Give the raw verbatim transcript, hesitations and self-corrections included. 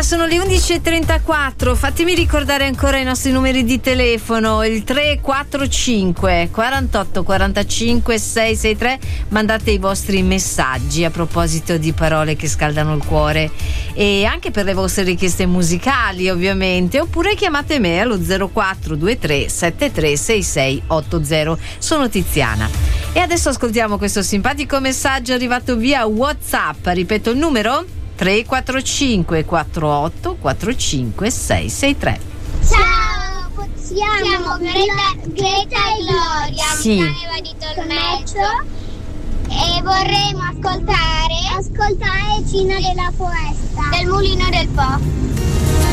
sono le undici e trentaquattro. Fatemi ricordare ancora i nostri numeri di telefono: il tre quattro cinque quarantotto quarantacinque seicentosessantatré. Mandate i vostri messaggi a proposito di parole che scaldano il cuore e anche per le vostre richieste musicali, ovviamente, oppure chiamate me allo zero quattro due tre sette tre sei sei otto zero. Sono Tiziana e adesso ascoltiamo questo simpatico messaggio arrivato via WhatsApp. Ripeto il numero: tre quattro cinque quattro otto quattro cinque sei sei tre. Ciao, siamo Greta, Greta e Gloria, sì. Milano di Tornetto, e vorremmo ascoltare ascoltare Cina della Foresta del Mulino del Po.